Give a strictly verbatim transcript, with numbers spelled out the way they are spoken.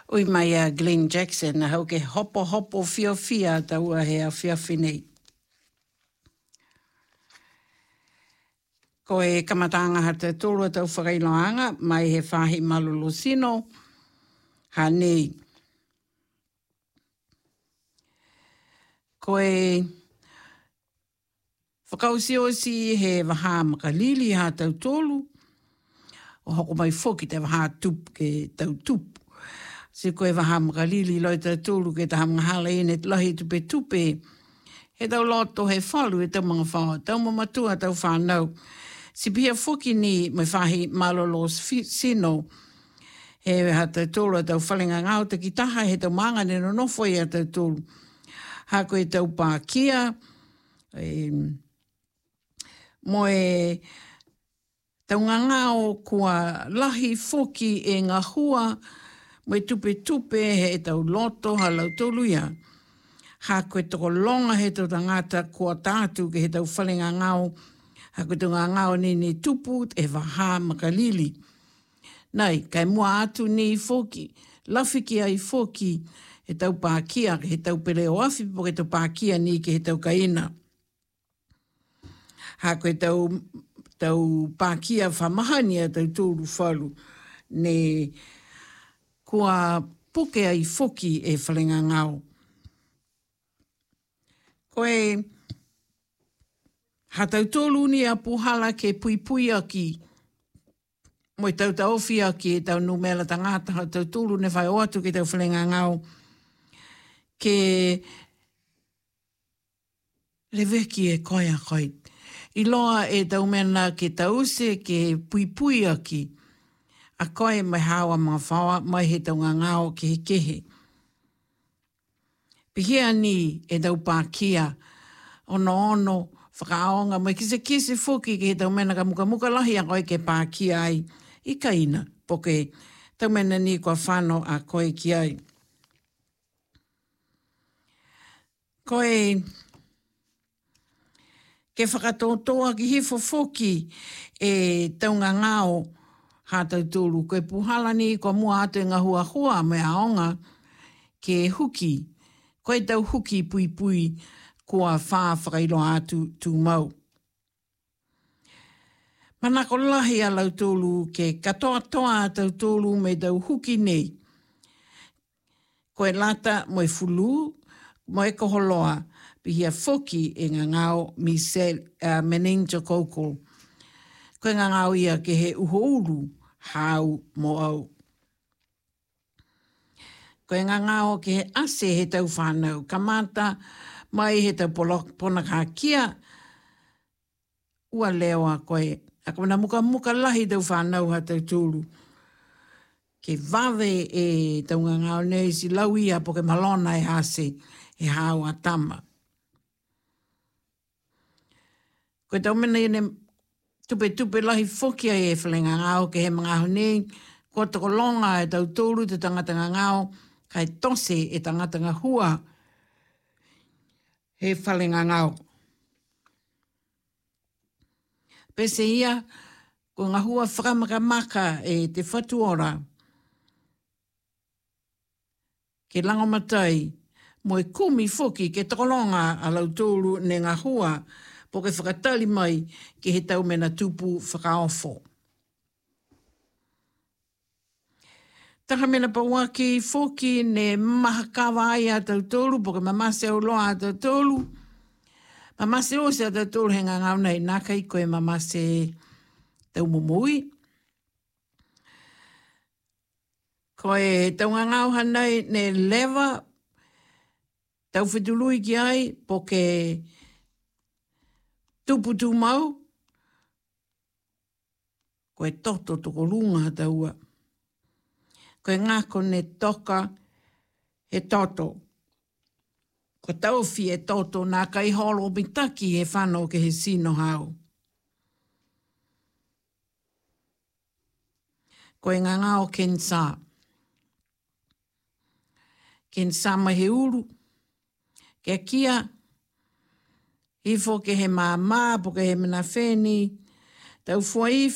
Ui mai a Glenn Jackson na hau ke hopo hopo fio fia taua he a fia finei. Ko e kamatanga ha te tolu tau whakailoanga mai he whahi malolo sino. Ha nei. Ko e whakausiosi he waha makalili ha tau tolu. O hoko mai foki te waha tup ke tau tup. Se koe waha makalili loi tau tolu ke ta hamgahala ene lahi tupe tupe. He tau loto he whalu e tau mga whaha. Tau mamatua tau whanau. Si pia foki ni mai whahi malolo sino. He ha tau tolu a tau whalinga ngau te ki taha he tau manga ne no nofo i a tau tolu. Ha koe tau pākia. E, mo e tau ngangao kua lahi foki e ngā hua. Mo e tupe tupe he tau loto ha lau tolu ia. Ha koe toko longa he tau tangata kua tātu ke he tau whalinga ngau. Ha koe tau ngangao ni ni tupu e waha makalili. Nei, kai mua atu ni foki. Lawhiki ai foki he tau pākia, he tau pere o afi po ke tau pākia ni ke he tau kaina. Ha koe tau, tau pākia whamahania tau tūru whalu. Ne kua puke ai foki e whalinga ngau. Koe ha tau tōlu ni a puhala ke pui pui aki. Mo i tau tau whia ki e tau numela tangata ha tau tōlu ne whai oatu ke tau whalinga ngau. Ke reweki e koe a koe. I loa e tau mena ke tau se ke pui pui aki. A koe mai hawa mga whawa mai he tau ngangao ke he kehe. Pihia ni e tau pākia ono ono whakaonga mai kise kise fuki ke he tau mena ka muka muka lahi a koe ke pākia ai. I kaina poke tau mena ni kua whano a koe ki ai. Koe ke whakatotoa ki hifo foki e tau ngangao ha tau tūru. Koe puhala ni kua mua atu e ngā hua hua me aonga ke huki. Koe tau huki pui pui kua wha whakailo atu tū mau. Manako lahi a lau tōlu ke katoa toa tau tōlu me tau huki nei. Koe lata mo e fulu, mo e koholoa, pihia foki e ngā ngāo Michelle uh, Meninja Kokol. Koe ngā ngāo ia ke he uhouru hau mo au. Koe ngā ngāo ke he ase he tau whanau, kamata mai he tau pona kā kia, ua leo a koe. A kama muka muka lahi tau whanau ha tau tūru. Ke vave e tau ngā ngāo nei si lau ia po ke malona e ase e hau a tama. Koe tau mena ine tupe tupe lahi fokia e whalinga ngāo ke he mga nei, ko toko longa e tau tūru te tangata ngā ngāo, kai tose e tangata ngā hua he whalinga ngāo. Pese ia, ko ngā hua whakamakamaka e te whatuora. Ke langomatai, mo e kumi foki ke tokolonga a lau tōru ne ngā hua, po ke whakatali mai ke he tau mena tupu whakaofo. Taka mena paua ki foki ne mahakawa ai a tau tōru, po ke mamase au loa a tau tōru. Mamase o se a tau tōru he ngā ngau nei, nā kai koe mamase tau mumui. Koe tau ngā ngau hanei ne lewa, tau whitului ki ai, po ke tupu tū mau. Koe toto toko lunga taua. Koe ngāko ne toka he toto. Ko tauwhi e toto nā kai holo mitaki he whanau ke he sino hau. Ko e ngā ngāo ken sā. Ken sā mai he uru. Ke kia. Hifo ke he mā mā po ke he mina wheni. Tau fuaifi.